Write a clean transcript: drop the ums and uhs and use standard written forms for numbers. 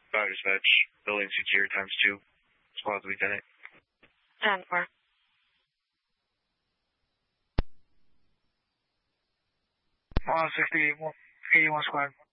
Fire dispatch, building secure times 2. Squad lieutenant. 10-4. 160, 81 squad.